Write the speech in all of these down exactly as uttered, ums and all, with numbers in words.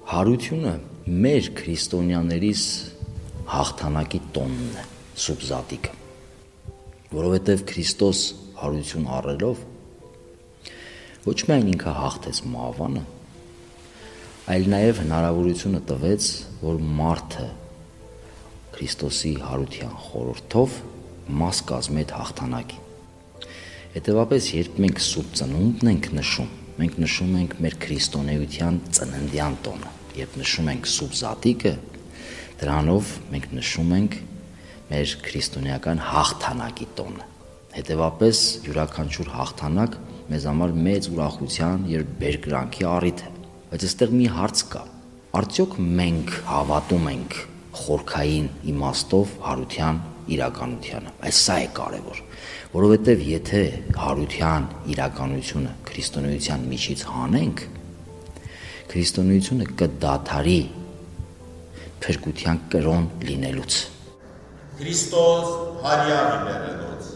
Հարությունը մեր քրիստոնյաներիս հաղթանակի տոնն է, սուբզատիկը, որովհետև Քրիստոս հարություն առելով ոչ միայն ինքը հաղթեց մահվանը, այլ նաև հնարավորությունը տվեց, որ մարդը Քրիստոսի հարության խորհրդով մաս կազմի այդ հաղթանակին։ Հետևաբար, երբ մենք Սուրբ Ծնունդն ենք նշում, մենք նշում ենք մեր քրիստոնեության ծննդյան տոնը, երբ նշում ենք սուբզատիկը, դրանով մենք նշում ենք մեր քրիստոնեական հաղթանակի տոնը։ Հետևաբար, յուրաքանչյուր հաղթանակ մեզ համար մեծ ուրախության եւ բերկրանքի առիթ է։ Բայց այստեղ մի հարց կա. արդյոք մենք հավատում ենք խորքային իմաստով հարության իրականությանը։ Այս սա է կարևոր, որովհետև եթե հարության իրականությունը քրիստոնեության միջից հանենք, քրիստոնեությունը կդադարի փրկության կրոն լինելուց։ Քրիստոս հարյա բերելոց։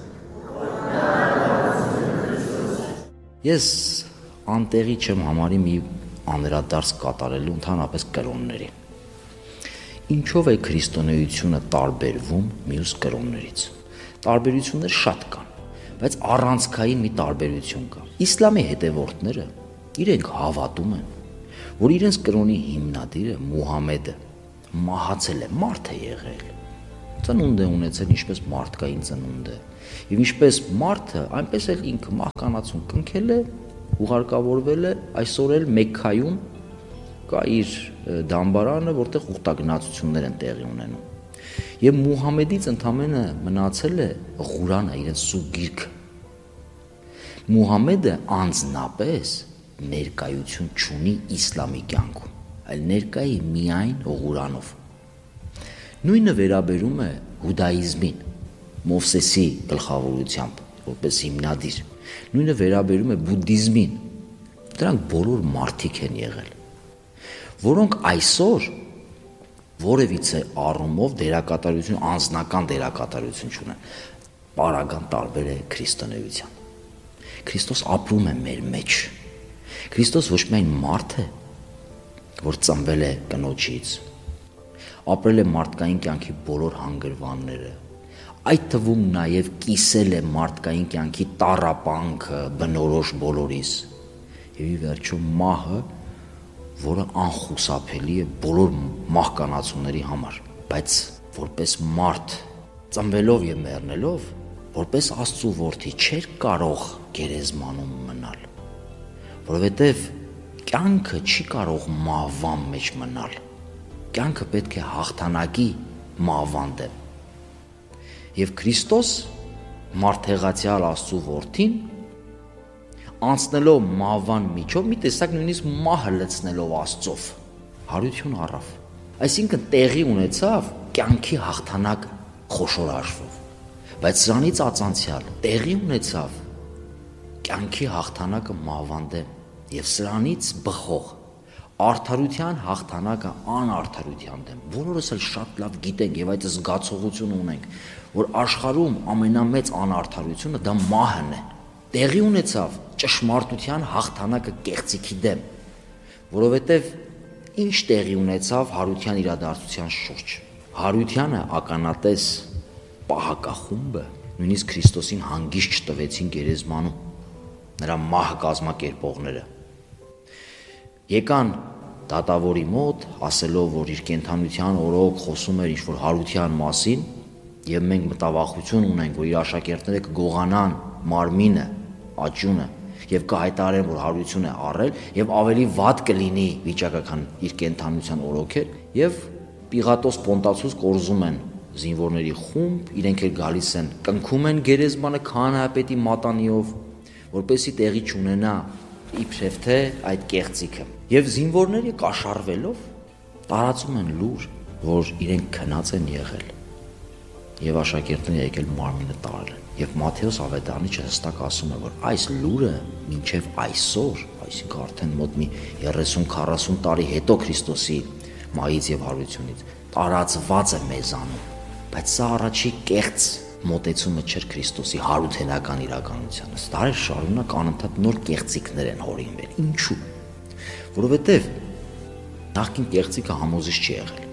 Ես անտեղի չեմ համարի մի անդրադարձ կատարելու ընդհանրապես կրոնների։ Ինչով է քրիստոնեությունը տարբերվում մյուս կրոններից։ Տարբերություններ շատ կան, բայց առանցքային մի տարբերություն կա։ Իսլամի հետևորդները իրենք հավատում են, որ իրենց կրոնի հիմնադիրը Մուհամեդը մահացել է, մարդ է եղել, ծնունդ է ունեցել ինչպես մարդկային ծնունդ է, եւ ինչպես մարդը, այնպես էլ ինքը մահկանացուն կնքել է, ուղարկավորվել է, այսօր էլ Մեքքայում կա իր դամբարանը, որտեղ ուխտագնացություններ են տեղի ունենում։ Եվ Մուհամեդից ընդամենը մնացել է Ղուրանը, իրենց սուրբ գիրքը։ Մուհամեդը անձնապես ներկայություն չունի իսլամի կյանքում, այլ ներկայի միայն Ղուրանով։ Նույնը վերաբերում է հուդայիզմին, Մովսեսի գլխավորությամբ, որպես հիմնադիր։ Նույնը վերաբերում է բուդդիզմին։ Դրանք բոլոր մարդիկ են եղել, որոնք այսօր որևիցե առումով դերակատարություն, անձնական դերակատարություն չունեն, պարագան տարբեր է քրիստոնեության։ Քրիստոս ապրում է մեր մեջ։ Քրիստոս ոչ միայն մարդ է, որ ծնվել է կնոջից, ապրել է մարդկային կյանքի բոլոր հանգրվանները, այդ թվում նաև կիսել է մարդկային կյանքի տառապանքը, բնորոշ բոլորիս, եւ ի վերջո մահը, որը անխուսափելի է բոլոր մահկանացուների համար, բայց որպես մարդ ծնվելով եւ մեռնելով, որպես Աստծո որդի չէր կարող գերեզմանում մնալ, որովհետեւ կյանքը չի կարող մահվան մեջ մնալ, կյանքը պետք է հաղթանակի մահվան դեմ։ Եվ Քրիստոս մարդեղացյալ Աստծո որդին անցնելով մահվան միջով մի տեսակ նույնիսկ մահը լցնելով Աստծով հարություն առավ, այսինքն տեղի ունեցավ կյանքի հաղթանակ խոշոր հաշվով, բայց սրանից ածանցյալ տեղի ունեցավ կյանքի հաղթանակը մահվան դեմ եւ սրանից բխող արդարության հաղթանակը անարդարության դեմ։ Բոլորս էլ շատ լավ գիտենք եւ այդ զգացողությունը ունենք, որ աշխարհում ամենամեծ անարդարությունը դա մահն է։ Տեղի ունեցավ ճշմարտության հաղթանակը կեղծիքի դեմ, որովհետև ինչ տեղի ունեցավ հարության իրադարձության շուրջ։ Հարությանը ականատես պահակախումբը նույնիսկ Քրիստոսին հանգիստ չտվեցին գերեզմանում, նրա մահը կազմակերպողները։ Եկան դատավորի մոտ, ասելով, որ իր կենդանության օրոք խոսում էր ինչ-որ հարության մասին, եւ մենք մտավախություն ունենք, որ իր աշակերտները կգողանան մարմինը, աճյունը եւ կհայտարարեն, որ հարություն է առել եւ ավելի վատ կլինի վիճակը, քան իր կենդանության օրոքեր, եւ Պիղատոս Պոնտացուս կորզում են զինվորների խումբ, իրենք էլ գալիս են, կնքում են գերեզմանը քահանայապետի մատանիով, որպեսզի տեղի չունենա իբրև թե այդ կեղծիքը։ Եվ զինվորները կաշառվելով տարածում են լուր, որ իրենք քնած են եղել եւ աշակերտները եկել մարմինը տարել են։ Եվ Մատթեոս Ավետարանիչը հստակ ասում է, որ այս լուրը մինչև այսօր, այսինքն արդեն մոտ մի երեսուն քառասուն տարի հետո Քրիստոսի մահից եւ հարությունից տարածված է մեզանում, բայց սա առաջի կեղծ մոտեցումը չէր Քրիստոսի հարութենական իրականությանը։ Դարեր շարունակ անընդհատ նոր կեղծիքներ են հորինվել։ Ինչու՞։ Որովհետև Նախքին կեղծիկը համոզիչ չի եղել։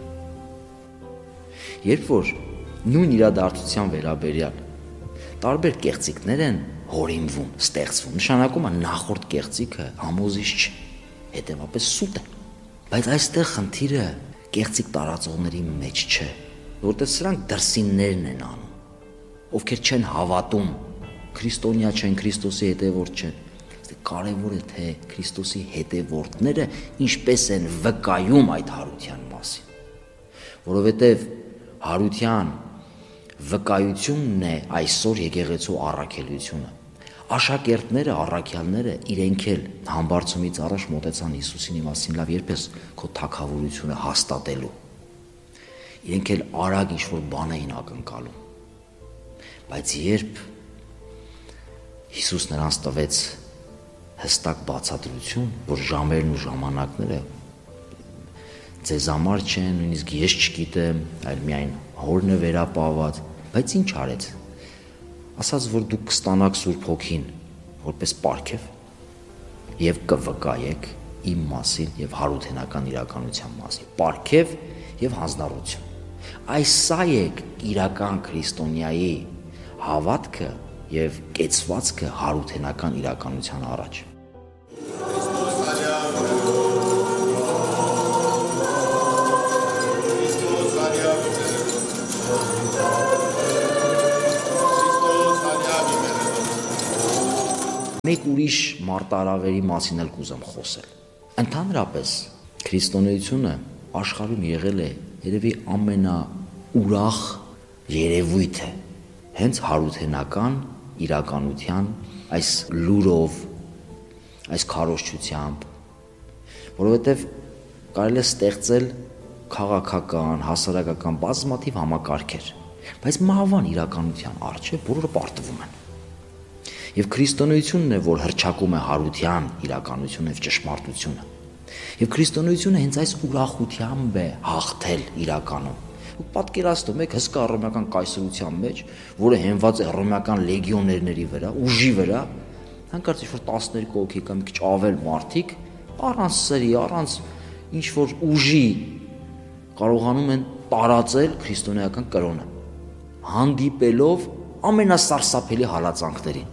Երբ որ նույն իրադարձության վերաբերյալ տարբեր կեղծիկներ են հորինվում, ստեղծվում, նշանակում է նախորդ կեղծիկը համոզիչ չէ, հետևաբար սուտ է։ Բայց այստեղ խնդիրը կեղծիկ տարածողների մեջ չէ, որտեղ սրանք դրսիններն են անում, ովքեր չեն հավատում, քրիստոնյա չեն, Քրիստոսի հետևորդ չեն։ Կարևոր է թե Քրիստոսի հետևորդները ինչպես են վկայում այդ հարության մասին, որովհետև հարության վկայությունն է այսօր եկեղեցու առաքելությունը։ Աշակերտները, առաքյալները իրենք էլ համբարձումից առաջ մոտեցան Հիսուսին իմացին լավ երբ ես քո թագավորությունը հաստատելու։ Իրենք էլ արագ ինչ-որ բան էին ակնկալում։ Բայց երբ Հիսուս նրանց տվեց հստակ բացատրություն, որ ժամերն ու ժամանակները ձեզ համար չեն, նույնիսկ ես չգիտեմ, այլ միայն Հորն է վերապահված, բայց ինչ արեց։ Ասաց, որ դուք կստանաք Սուրբ Հոգին որպես պարգև եւ կվկայեք իմ մասին եւ հարութենական իրականության մասին։ Պարգև եւ հանձնառություն։ Այս սա է իրական քրիստոնյայի հավատքը եւ կեցվածքը հարութենական իրականության առաջ։ Մեկ ուրիշ մարտահրավերի մասին էլ կուզեմ խոսել։ Ընդհանրապես քրիստոնեությունը աշխարհում եղել է երևի ամենաուրախ երևույթը հենց հարութենական իրականության այս լուրով, այս քարոզչությամբ, որովհետև կարելի է ստեղծել քաղաքական, հասարակական բազմաթիվ համակարգեր, բայց մահվան իրականության առջև բոլորը պարտվում են։ Եվ քրիստոնեությունն է, որ հռչակում է հարության իրականությունը եւ ճշմարտությունը։ Եվ քրիստոնեությունը հենց այս ուրախությամբ է հաղթել իրականում։ Դուք պատկերացնում եք հսկա ռոմեական կայսրության մեջ, որը հենված է ռոմեական լեգիոներների վրա, ուժի վրա, հանկարծ ինչ-որ տասներկու հոգի կամ մի քիչ ավել մարդիկ առանց սրի, առանց ինչ-որ ուժի կարողանում են տարածել քրիստոնեական կրոնը, հանդիպելով ամենասարսափելի հալածանքներին։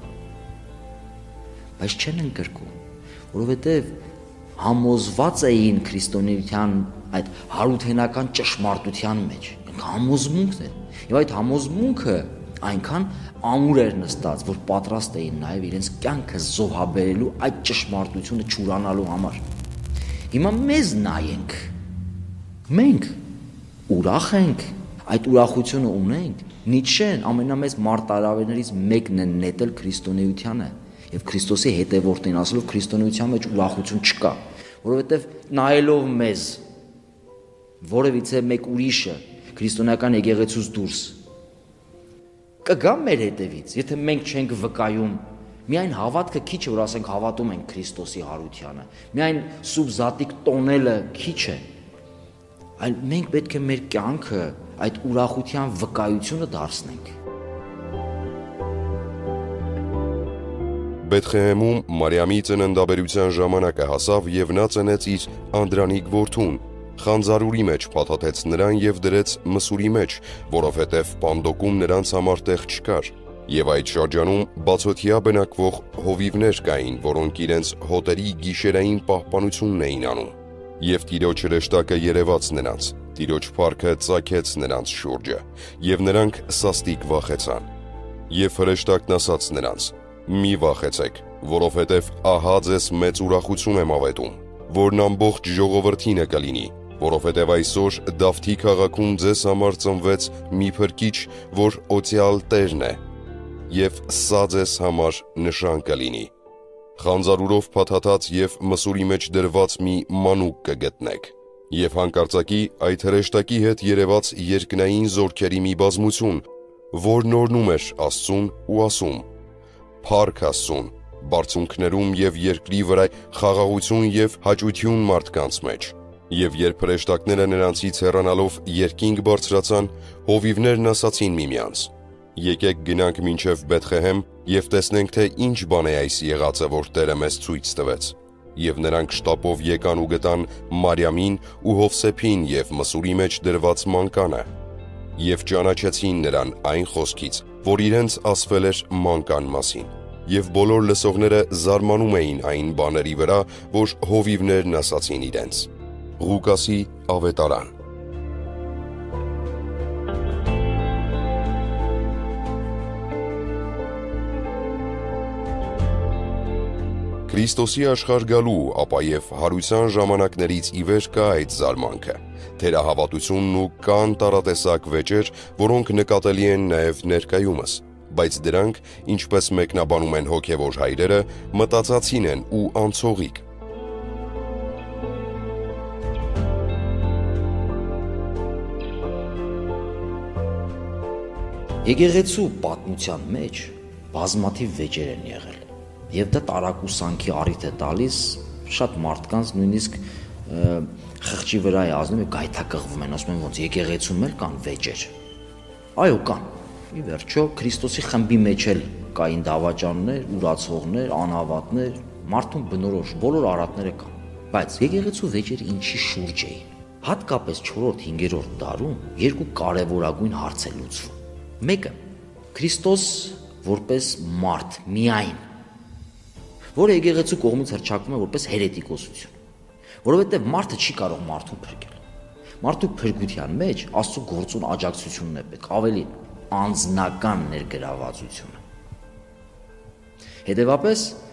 Բայց չեն ընկրկում, որովհետև համոզված էին քրիստոնեության այդ հարութենական ճշմարտության մեջ, համոզմունքն էր, եւ այդ համոզմունքը այնքան ամուր էր նստած, որ պատրաստ էին նաեւ իրենց կյանքը զոհաբերելու այդ ճշմարտությունը չուրանալու համար։ Հիմա մեզ նայենք, մենք ուրախ ենք, այդ ուրախությունը ունենք։ Նիցշեն ամենամեծ մարտահրավերներից մեկն է նետել քրիստոնեությանը եւ Քրիստոսի հետևորդին ասելով քրիստոնեության մեջ ուրախություն չկա, որովհետեւ նայելով մեզ որևիցե մեկ ուրիշը քրիստոնեական եկեղեցուց դուրս կգա մեր հետևից, եթե մենք չենք վկայում, միայն հավատքը քիչ է, որ ասենք հավատում ենք Քրիստոսի հարությանը, միայն սուրբ զատիկ տոնելը քիչ է, այլ մենք պետք է մեր կյանքը այդ ուրախության վկայությունը դարձնենք։ Բեթխեհեմում Մարիամի ծննդաբերության ժամանակը հասավ եւ նա ծնեց իր անդրանիկ որդուն, խանձարուրի մեջ փաթաթեց նրան եւ դրեց մսուրի մեջ, որովհետեւ պանդոկում նրանց համար տեղ չկար։ Եվ այդ շրջանում բացօթյա բնակվող հովիվներ կային, որոնք իրենց հոտերի գիշերային պահպանությունն էին անում։ Եվ Տիրոջ հրեշտակը երևաց նրանց, Տիրոջ փառքը ծագեց նրանց շուրջը, եւ նրանք սաստիկ վախեցան։ Եվ հրեշտակն ասաց նրանց. «Մի վախեցեք, որովհետև ահա ձեզ մեծ ուրախություն եմ ավետում, որն ամբողջ ժողովրդին է կլինի, որովհետև այսօր Դավթի քաղաքում ձեզ համար ծնվեց մի փրկիչ, որ օծյալ Տերն է, եւ սա ձեզ համար նշան կլինի. խանձարուրով փաթաթած եւ մսուրի մեջ դրված մի մանուկ կգտնեք»։ Եվ հանկարծակի այդ հրեշտակի հետ երևաց երկնային զորքերի մի բազմություն, որն օրհնում էր Աստծուն ու ասում. «Փառք Աստծուն, բարձունքներում եւ երկրի վրա խաղաղություն եւ հաճություն մարդկանց մեջ»։ Եվ երբ հրեշտակները նրանցից հեռանալով երկինք բարձրացան, հովիվներն ասացին միմյանց. «Եկեք գնանք մինչև Բեթխեհեմ եւ տեսնենք, թե ինչ բան է այս եղածը, որ Տերը մեզ ցույց տվեց»։ Եվ նրանք շտապով եկան ու գտան Մարիամին ու Հովսեփին և մսուրի մեջ դրված մանկանը, և ճանաչեցին նրան այն խոսքից, որ իրենց ասվել էր մանկան մասին, և բոլոր լսողները զարմանում էին այն բաների վրա, որ հովիվներն ասացին իրենց։ Ղուկասի ավետարան։ Քրիստոսի աշխարհ գալու, ապա և հարության ժամանակներից ի վեր կա այդ զարմանքը, թերահավատությունն ու կան տարատեսակ վեճեր, որոնք նկատելի են նաև ներկայումս, բայց դրանք, ինչպես մեկնաբանում են հոգևոր հայրերը, մտածածին են ու անցողիկ։ Եկեղեցու պատմության մեջ բազմաթիվ վեճեր են եղել, և դա տարակուսանքի առիթ է տալիս շատ մարդկանց, նույնիսկ խղճի վրա է ազնում և գայթակղվում են, ասում են ոնց եկեղեցում էլ կան վեճեր։ Այո, կան։ Ի վերջո Քրիստոսի խմբի մեջ էլ կային դավաճաններ, ուրացողներ, անհավատներ, մարդուն բնորոշ բոլոր արատները կան։ Բայց եկեղեցու վեճերը ինչի շուրջ էին։ Հատկապես չորրորդ-հինգերորդ դարում երկու կարևորագույն հարց է լուծվում։ Մեկը Քրիստոս որպես մարդ միայն, որը եկեղեցու կողմից հռչակվում է որպես հերետիկոսություն, որովհետև մարդը չի կարող մարդուն փրկել։ Մարդու փրկության մեջ Աստծո գործուն աջակցությունն է պետք, ավելի անձնական ներգրավվածությունը։ Հետևաբար